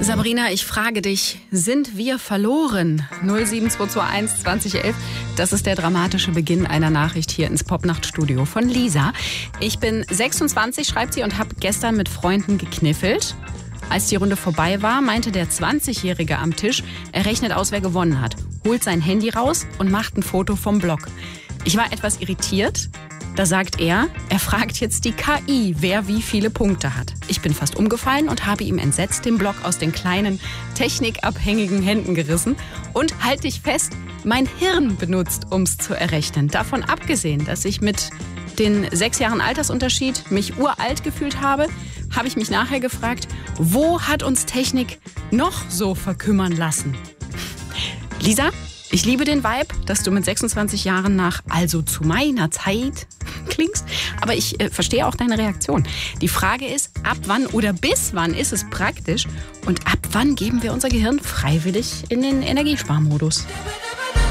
Sabrina, ich frage dich, sind wir verloren? 07221 2011, das ist der dramatische Beginn einer Nachricht hier ins Popnachtstudio von Lisa. Ich bin 26, schreibt sie, und habe gestern mit Freunden gekniffelt. Als die Runde vorbei war, meinte der 20-Jährige am Tisch, er rechnet aus, wer gewonnen hat, holt sein Handy raus und macht ein Foto vom Block. Ich war etwas irritiert. Da sagt er fragt jetzt die KI, wer wie viele Punkte hat. Ich bin fast umgefallen und habe ihm entsetzt den Block aus den kleinen, technikabhängigen Händen gerissen und, halt dich fest, mein Hirn benutzt, um es zu errechnen. Davon abgesehen, dass ich mit den 6 Jahren Altersunterschied mich uralt gefühlt habe, habe ich mich nachher gefragt, wo hat uns Technik noch so verkümmern lassen? Lisa, ich liebe den Vibe, dass du mit 26 Jahren nach "also zu meiner Zeit" klingst, aber ich verstehe auch deine Reaktion. Die Frage ist, ab wann oder bis wann ist es praktisch und ab wann geben wir unser Gehirn freiwillig in den Energiesparmodus?